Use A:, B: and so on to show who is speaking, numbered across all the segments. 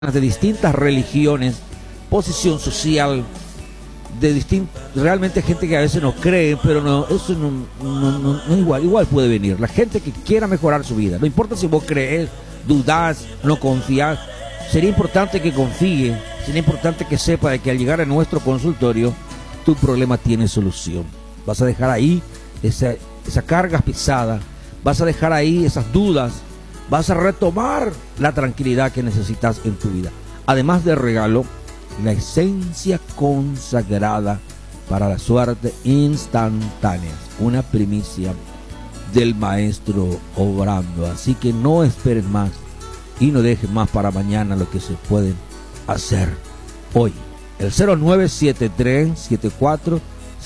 A: de distintas religiones, posición social, realmente gente que a veces no cree, pero no, eso no es igual puede venir. La gente que quiera mejorar su vida, no importa si vos crees, dudás, no confías, sería importante que confíe, sería importante que sepa de que al llegar a nuestro consultorio, tu problema tiene solución. Vas a dejar ahí esa carga pesada, vas a dejar ahí esas dudas, vas a retomar la tranquilidad que necesitas en tu vida. Además del regalo, la esencia consagrada para la suerte instantánea, una primicia del maestro obrando. Así que no esperes más y no dejes más para mañana lo que se puede hacer hoy. El 0973-747474.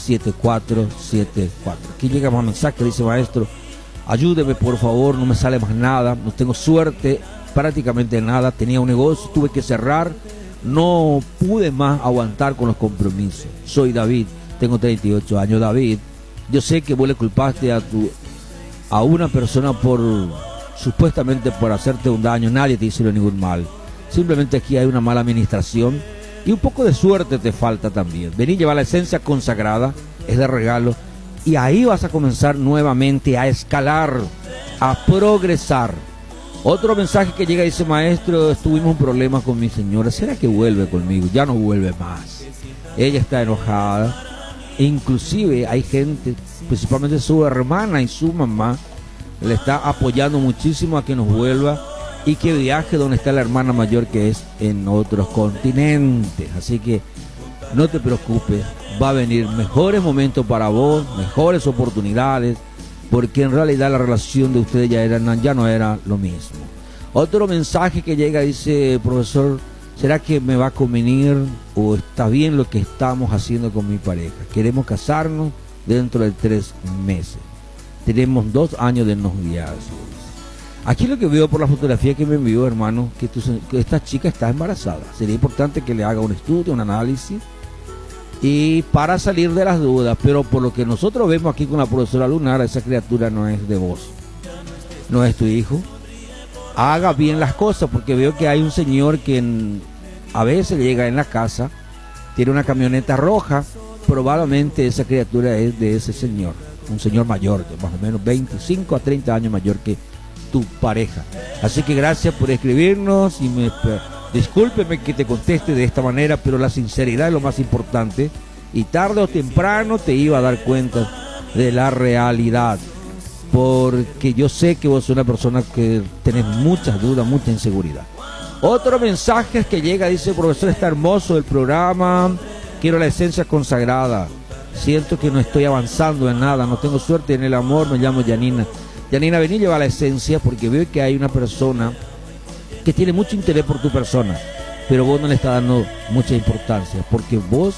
A: Aquí llega más mensaje, dice: maestro, ayúdeme por favor, no me sale más nada, no tengo suerte, prácticamente nada, tenía un negocio, tuve que cerrar, no pude más aguantar con los compromisos. Soy David, tengo 38 años. David, yo sé que vos le culpaste a una persona supuestamente por hacerte un daño. Nadie te hizo ningún mal, simplemente aquí hay una mala administración y un poco de suerte te falta también. Vení, llevar la esencia consagrada, es de regalo, y ahí vas a comenzar nuevamente a escalar, a progresar. Otro mensaje que llega dice: maestro, tuvimos un problema con mi señora, ¿será que vuelve conmigo? Ya no vuelve más, ella está enojada. Inclusive hay gente, principalmente su hermana y su mamá, le está apoyando muchísimo a que nos vuelva y que viaje donde está la hermana mayor, que es en otros continentes. Así que no te preocupes, va a venir mejores momentos para vos, mejores oportunidades, porque en realidad la relación de ustedes ya no era lo mismo. Otro mensaje que llega dice: profesor, ¿será que me va a convenir o está bien lo que estamos haciendo con mi pareja? Queremos casarnos dentro de 3 meses. Tenemos 2 años de noviazgo. Aquí lo que veo por la fotografía que me envió, hermano, que esta chica está embarazada. Sería importante que le haga un estudio, un análisis, y para salir de las dudas. Pero por lo que nosotros vemos aquí con la profesora Lunar, esa criatura no es de vos, no es tu hijo. Haga bien las cosas, porque veo que hay un señor que a veces llega en la casa, tiene una camioneta roja. Probablemente esa criatura es de ese señor, un señor mayor, de más o menos 25 a 30 años mayor que tu pareja. Así que gracias por escribirnos y discúlpeme que te conteste de esta manera, pero la sinceridad es lo más importante y tarde o temprano te iba a dar cuenta de la realidad, porque yo sé que vos sos una persona que tenés muchas dudas, mucha inseguridad. Otro mensaje que llega dice: profesor, está hermoso el programa, quiero la esencia consagrada, siento que no estoy avanzando en nada, no tengo suerte en el amor, me llamo Yanina. Yanina, vení, lleva la esencia, porque veo que hay una persona que tiene mucho interés por tu persona, pero vos no le estás dando mucha importancia, porque vos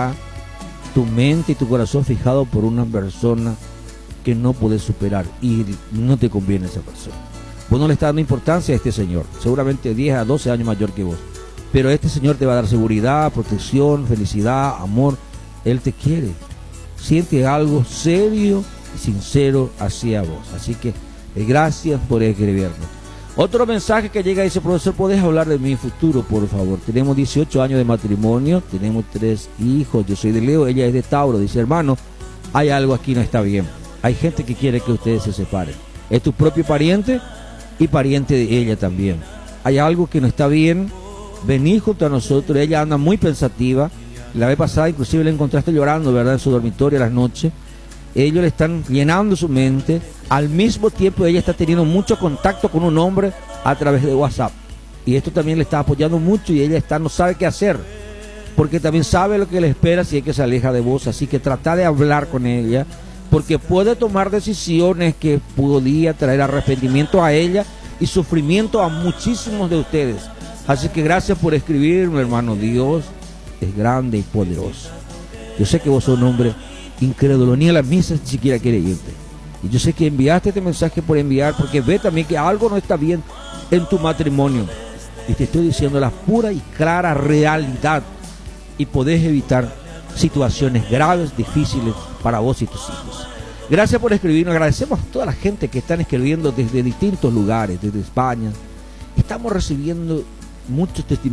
A: tu mente y tu corazón fijado por una persona que no podés superar y no te conviene esa persona. Vos no le estás dando importancia a este señor, seguramente 10 a 12 años mayor que vos, pero este señor te va a dar seguridad, protección, felicidad, amor. Él te quiere, siente algo serio, sincero hacia vos. Así que gracias por escribirnos. Otro mensaje que llega dice: profesor, ¿podés hablar de mi futuro, por favor? Tenemos 18 años de matrimonio, tenemos 3 hijos, yo soy de Leo, ella es de Tauro. Dice: hermano, hay algo aquí no está bien, hay gente que quiere que ustedes se separen, es tu propio pariente y pariente de ella también. Hay algo que no está bien, vení junto a nosotros. Ella anda muy pensativa, la vez pasada inclusive la encontraste llorando, ¿verdad?, en su dormitorio a las noches. Ellos le están llenando su mente. Al mismo tiempo ella está teniendo mucho contacto con un hombre a través de WhatsApp, y esto también le está apoyando mucho, y ella no sabe qué hacer, porque también sabe lo que le espera si es que se aleja de vos. Así que trata de hablar con ella, porque puede tomar decisiones que podría traer arrepentimiento a ella y sufrimiento a muchísimos de ustedes. Así que gracias por escribirme, hermano. Dios es grande y poderoso. Yo sé que vos sos un hombre incrédulo, ni a la misa ni siquiera quiere irte, y yo sé que enviaste este mensaje por enviar, porque ve también que algo no está bien en tu matrimonio, y te estoy diciendo la pura y clara realidad, y podés evitar situaciones graves, difíciles para vos y tus hijos. Gracias por escribirnos. Agradecemos a toda la gente que están escribiendo desde distintos lugares, desde España. Estamos recibiendo muchos testimonios